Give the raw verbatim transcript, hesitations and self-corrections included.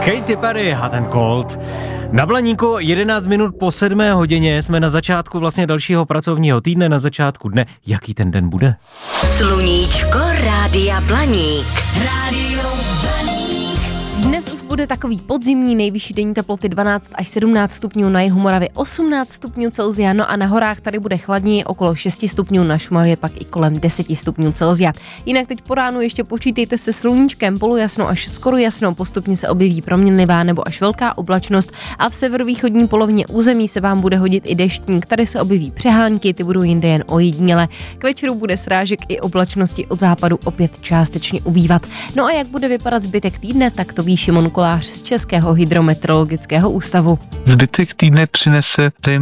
Katy Perry, Hot and Cold. Na Blaníku jedenáct minut po sedmé hodině jsme na začátku vlastně dalšího pracovního týdne, na začátku dne. Jaký ten den bude? Sluníčko Rádia Blaník. Rádio Blaník. Dnes už bude takový podzimní, nejvyšší denní teploty dvanáct až sedmnáct stupňů, na jihu Moravy osmnáct stupňů Celsia, no a na horách tady bude chladněji, okolo šest stupňů, na Šumavě pak i kolem deset stupňů Celsia. Jinak teď po ránu ještě počítejte se sluníčkem, polojasno až skoro jasno, postupně se objeví proměnlivá nebo až velká oblačnost a v severovýchodní polovině území se vám bude hodit i deštník, tady se objeví přehánky, ty budou jinde jen ojediněle. K večeru bude srážek i oblačnosti od západu opět částečně ubývat. No a jak bude vypadat zbytek týdne, tak to ví Šimon Kolář z Českého hydrometeorologického ústavu. Zbytek týdne přinese